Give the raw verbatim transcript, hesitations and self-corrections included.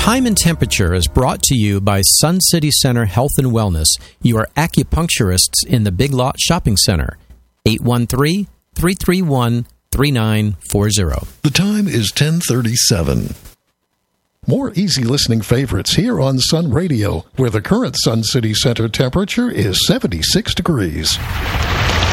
Time and Temperature is brought to you by Sun City Center Health and Wellness, your acupuncturists in the Big Lot Shopping Center. eight one three, three three one, three nine four zero. The time is ten thirty-seven. More easy listening favorites here on Sun Radio, where the current Sun City Center temperature is seventy-six degrees.